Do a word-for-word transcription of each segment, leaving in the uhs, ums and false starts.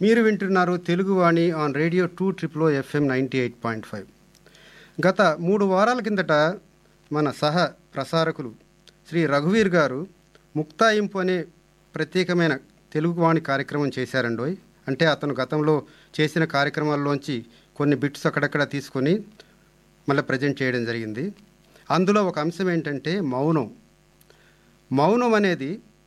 మీరు వింటున్నారు Teluguvani on radio two triple FM ninety eight point five. గత మూడు వారాల కిందట మన సహ ప్రసారకులు శ్రీ రఘువీర్ గారు ముక్తాయింపు అనే ప్రత్యేకమైన తెలుగువాణి కార్యక్రమం చేశారండోయ్. అంటే అతను గతంలో చేసిన కార్యక్రమాల్లోంచి కొన్ని బిట్స్ అక్కడక్కడ తీసుకొని మళ్ళీ ప్రజెంట్ చేయడం జరిగింది. అందులో ఒక అంశం ఏంటంటే మౌనం. మౌనం అనేది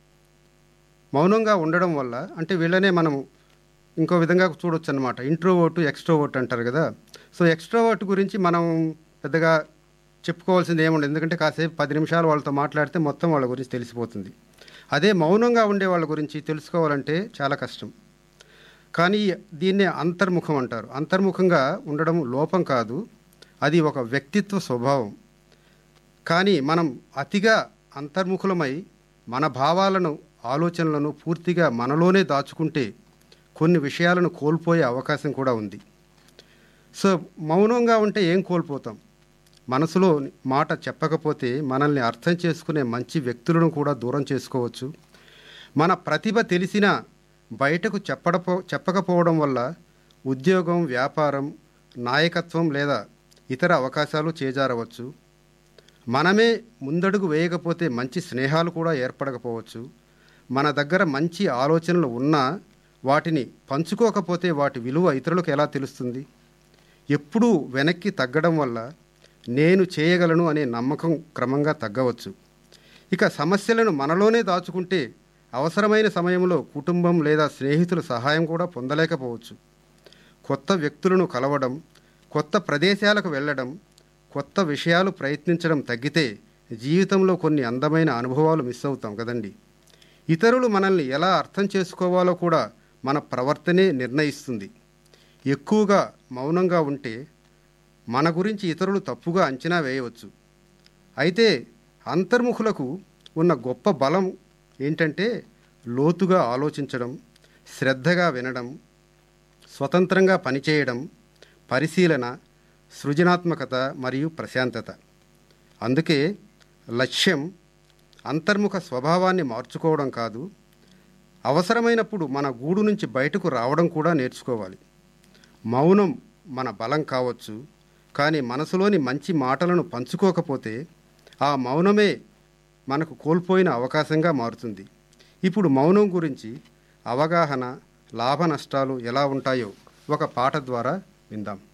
మౌనంగా ఉండడం వల్ల, అంటే వీళ్ళనే మనము ఇంకో విధంగా చూడొచ్చు అనమాట. ఇంట్రోవర్ట్ ఎక్స్ట్రోవర్ట్ అంటారు కదా. సో ఎక్స్ట్రోవర్ట్ గురించి మనం పెద్దగా చెప్పుకోవాల్సింది ఏముండదు, ఎందుకంటే కాసేపు పది నిమిషాలు వాళ్ళతో మాట్లాడితే మొత్తం వాళ్ళ గురించి తెలిసిపోతుంది. అదే మౌనంగా ఉండే వాళ్ళ గురించి తెలుసుకోవాలంటే చాలా కష్టం. కానీ దీన్నే అంతర్ముఖం అంటారు. అంతర్ముఖంగా ఉండడం లోపం కాదు, అది ఒక వ్యక్తిత్వ స్వభావం. కానీ మనం అతిగా అంతర్ముఖులమై మన భావాలను ఆలోచనలను పూర్తిగా మనలోనే దాచుకుంటే కొన్ని విషయాలను కోల్పోయే అవకాశం కూడా ఉంది. సో మౌనంగా ఉంటే ఏం కోల్పోతాం? మనసులో మాట చెప్పకపోతే మనల్ని అర్థం చేసుకునే మంచి వ్యక్తులను కూడా దూరం చేసుకోవచ్చు. మన ప్రతిభ తెలిసినా బయటకు చెప్పడపో చెప్పకపోవడం వల్ల ఉద్యోగం, వ్యాపారం, నాయకత్వం లేదా ఇతర అవకాశాలు చేజారవచ్చు. మనమే ముందడుగు వేయకపోతే మంచి స్నేహాలు కూడా ఏర్పడకపోవచ్చు. మన దగ్గర మంచి ఆలోచనలు ఉన్నా వాటిని పంచుకోకపోతే వాటి విలువ ఇతరులకు ఎలా తెలుస్తుంది? ఎప్పుడూ వెనక్కి తగ్గడం వల్ల నేను చేయగలను అనే నమ్మకం క్రమంగా తగ్గవచ్చు. ఇక సమస్యలను మనలోనే దాచుకుంటే అవసరమైన సమయంలో కుటుంబం లేదా స్నేహితుల సహాయం కూడా పొందలేకపోవచ్చు. కొత్త వ్యక్తులను కలవడం, కొత్త ప్రదేశాలకు వెళ్ళడం, కొత్త విషయాలు ప్రయత్నించడం తగ్గితే జీవితంలో కొన్ని అందమైన అనుభవాలు మిస్ అవుతాం కదండి. ఇతరులు మనల్ని ఎలా అర్థం చేసుకోవాలో కూడా మన ప్రవర్తనే నిర్ణయిస్తుంది. ఎక్కువగా మౌనంగా ఉంటే మన గురించి ఇతరులు తప్పుగా అంచనా వేయవచ్చు. అయితే అంతర్ముఖులకు ఉన్న గొప్ప బలం ఏంటంటే లోతుగా ఆలోచించడం, శ్రద్ధగా వినడం, స్వతంత్రంగా పనిచేయడం, పరిశీలన, సృజనాత్మకత మరియు ప్రశాంతత. అందుకే లక్ష్యం అంతర్ముఖ స్వభావాన్ని మార్చుకోవడం కాదు, అవసరమైనప్పుడు మన గూడు నుంచి బయటకు రావడం కూడా నేర్చుకోవాలి. మౌనం మన బలం కావచ్చు, కానీ మనసులోని మంచి మాటలను పంచుకోకపోతే ఆ మౌనమే మనకు కోల్పోయిన అవకాశంగా మారుతుంది. ఇప్పుడు మౌనం గురించి అవగాహన, లాభ నష్టాలు ఎలా ఉంటాయో ఒక పాట ద్వారా విందాం.